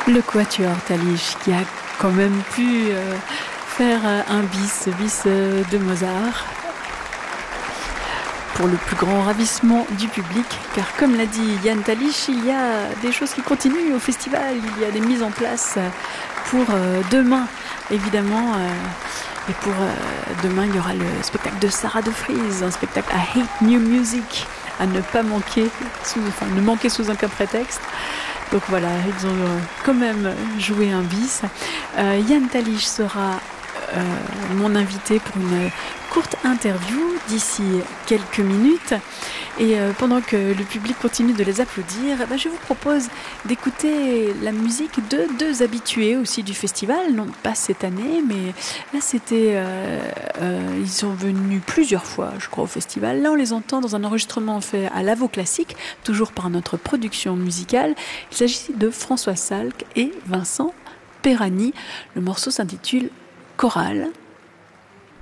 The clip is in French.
Le Quatuor Talich qui a quand même pu faire un bis de Mozart pour le plus grand ravissement du public, car comme l'a dit Yann Talich, il y a des choses qui continuent au festival, il y a des mises en place pour demain évidemment, et pour demain il y aura le spectacle de Sarah de Vries, un spectacle à Hate New Music, à ne pas manquer, ne manquer sous aucun prétexte. Donc voilà, ils ont quand même joué un bis. Yann Talich sera mon invité pour une courte interview d'ici quelques minutes. Et pendant que le public continue de les applaudir, je vous propose d'écouter la musique de deux habitués aussi du festival, non pas cette année, mais là c'était... ils sont venus plusieurs fois, je crois, au festival. Là on les entend dans un enregistrement fait à l'Avo Classique, toujours par notre production musicale. Il s'agit de François Salk et Vincent Perani. Le morceau s'intitule Chorale.